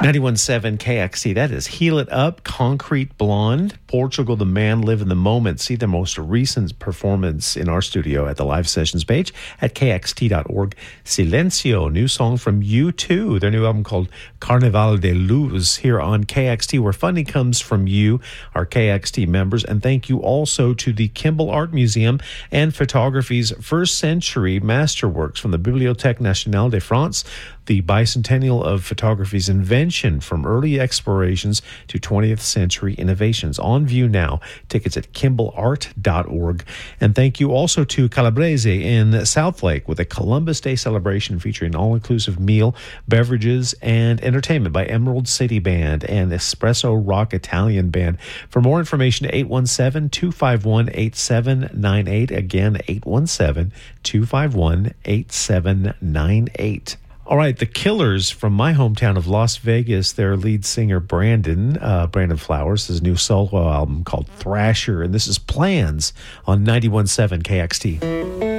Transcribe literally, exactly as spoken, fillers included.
ninety-one point seven K X T. That is Heal It Up, Concrete Blonde, Portugal the Man, Live in the Moment. See their most recent performance in our studio at the live sessions page at K X T dot org. Silencio, new song from U two, their new album called Carnaval de Luz, here on K X T, where funding comes from you, our K X T members. And thank you also to the Kimball Art Museum and Photography's first century masterworks from the Bibliothèque Nationale de France, the bicentennial of photography's invention from early explorations to twentieth century innovations. On view now. Tickets at kimball art dot org. And thank you also to Calabrese in Southlake with a Columbus Day celebration featuring all-inclusive meal, beverages, and entertainment by Emerald City Band and Espresso Rock Italian Band. For more information, eight one seven, two five one, eight seven nine eight. Again, eight one seven, two five one, eight seven nine eight. All right, the Killers from my hometown of Las Vegas, their lead singer Brandon, uh, Brandon Flowers, his new solo album called Thrasher, and this is Plans on ninety-one point seven K X T.